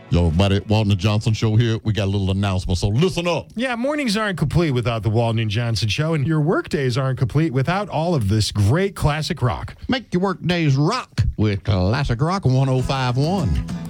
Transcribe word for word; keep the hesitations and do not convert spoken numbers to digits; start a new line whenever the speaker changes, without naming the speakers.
Yo, buddy, Walton and Johnson Show here. We got a little announcement, so listen up.
Yeah, mornings aren't complete without the Walton and Johnson Show, and your workdays aren't complete without all of this great classic rock.
Make your work days rock with Classic Rock one oh five point one.